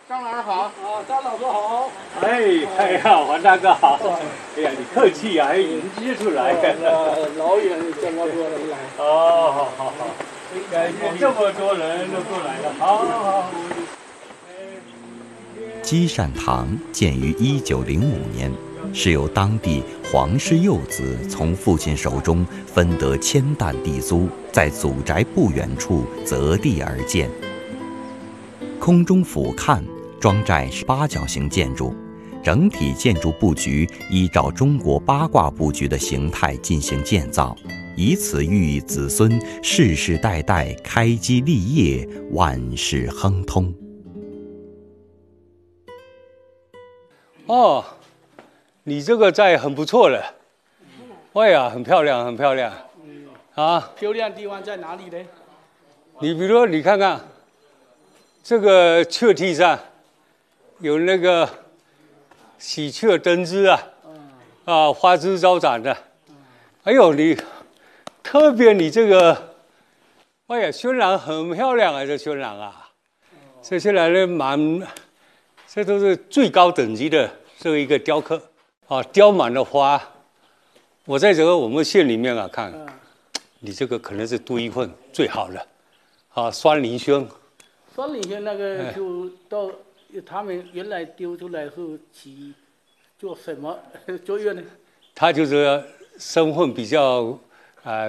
张老师好。 啊，张老师好。 哎呀，黄大哥好。哎呀，你客气啊，还迎接出来。 老远这么多人来。 哦，好。感谢这么多人都过来了，好。 积善堂建于1905年，是由当地黄氏幼子从父亲手中分得1000担地租，在祖宅不远处择地而建。空中俯瞰，庄寨是8角形建筑，整体建筑布局依照中国八卦布局的形态进行建造，以此寓意子孙世世代代开基立业，万事亨通。 哦，你这个寨很不错了。哎呀，很漂亮，很漂亮。啊， 漂亮地方在哪里呢？ 你比如说，你看看这个雀梯上有那个喜鹊登枝啊，花枝招展的。哎呦，你特别你这个，哎呀，渲染很漂亮啊，这渲染啊，这渲染的这都是最高等级的这一个雕刻啊，雕满了花。我在这个我们县里面啊看，你这个可能是独一份最好的啊，酸林轩。 酸林轩那个就到他们原来丢出来后起做什么作用呢？ 它就是身份比较